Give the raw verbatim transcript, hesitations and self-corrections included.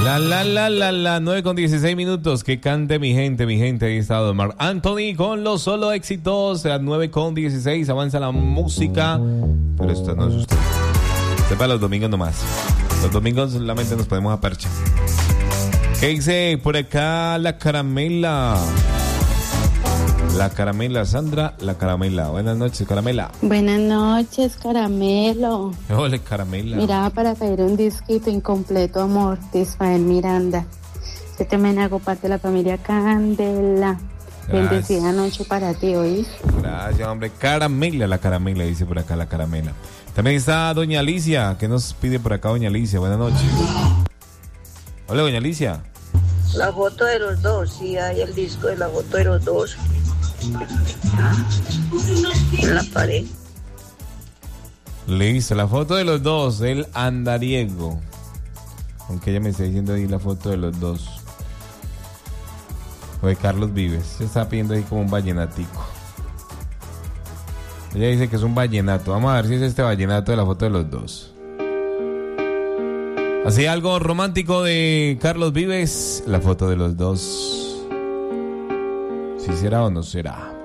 La, la, la, la, la, nueve con dieciséis minutos. Que cante mi gente, mi gente. Ahí está Don Marc Anthony con los solo éxitos. A las nueve con dieciséis avanza la música. Pero esto no es usted. Sepa los domingos nomás. Los domingos solamente nos ponemos a percha. ¿Qué dice por acá la caramela? La caramela, Sandra, la caramela. Buenas noches, caramela. Buenas noches, caramelo. Hola, caramela. Miraba para pedir un disquito incompleto, amor, de Ismael Miranda. Yo también hago parte de la familia Candela. Gracias. Bendecida noche para ti, ¿oís? Gracias, hombre. Caramela, la caramela, dice por acá la caramela. También está doña Alicia. ¿Qué nos pide por acá doña Alicia? Buenas noches. Hola, doña Alicia. La foto de los dos, sí, hay el disco de la foto de los dos. En la pared. Listo, la foto de los dos, el andariego. Aunque ella me está diciendo ahí la foto de los dos. O de Carlos Vives. Se está pidiendo ahí como un vallenatico. Ella dice que es un vallenato. Vamos a ver si es este vallenato de la foto de los dos. Así algo romántico de Carlos Vives. La foto de los dos. Si será o no será.